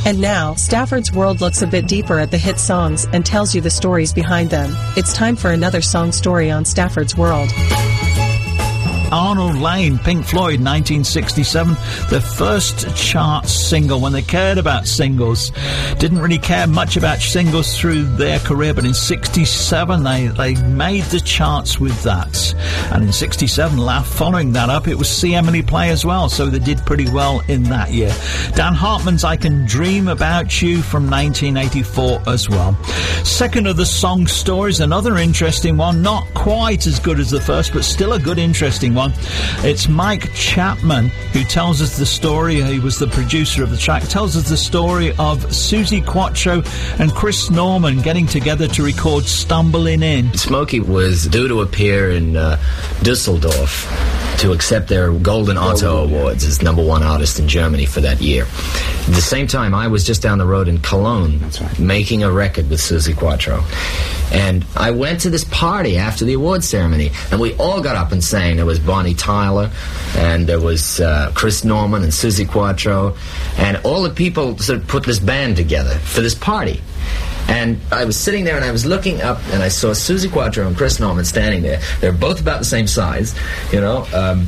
And now, Stafford's World looks a bit deeper at the hit songs and tells you the stories behind them. It's time for another song story on Stafford's World. Arnold Layne, Pink Floyd, 1967, their first chart single when they cared about singles. Didn't really care much about singles through their career, but in 67 they made the charts with that. And in 67, following that up, it was See Emily Play as well, so they did pretty well in that year. Dan Hartman's I Can Dream About You from 1984 as well. Second of the song stories, another interesting one, not quite as good as the first, but still a good, interesting one. It's Mike Chapman who tells us the story. He was the producer of the track. Tells us the story of Suzi Quatro and Chris Norman getting together to record Stumbling In. Smokey was due to appear in Dusseldorf to accept their Golden Otto Awards as #1 artist in Germany for that year. At the same time, I was just down the road in Cologne making a record with Suzi Quatro. And I went to this party after the award ceremony, and we all got up and sang. There was Bonnie Tyler, and there was Chris Norman and Suzi Quatro, and all the people sort of put this band together for this party. And I was sitting there and I was looking up and I saw Suzi Quatro and Chris Norman standing there. They're both about the same size, you know,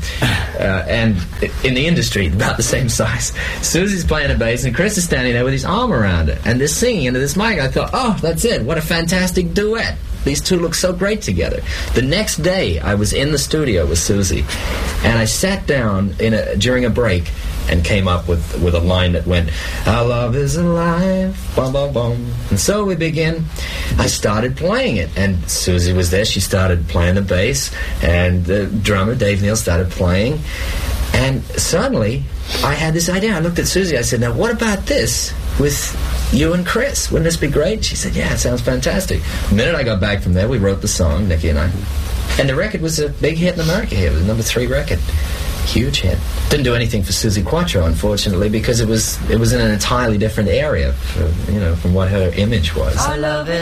and in the industry, about the same size. Susie's playing a bass and Chris is standing there with his arm around it. And they're singing into this mic. I thought, oh, that's it. What a fantastic duet. These two look so great together. The next day, I was in the studio with Suzi, and I sat down during a break and came up with a line that went, "Our love is alive, bum, bum, bum." And so we begin. I started playing it, and Suzi was there. She started playing the bass, and the drummer, Dave Neal, started playing. And suddenly, I had this idea. I looked at Suzi. I said, now, what about this with you and Chris? Wouldn't this be great? She said, yeah, it sounds fantastic. The minute I got back from there, we wrote the song, Nicky and I. And the record was a big hit in America here. It was a #3 record. Huge hit. Didn't do anything for Suzi Quatro, unfortunately, because it was in an entirely different area, from what her image was. Our love is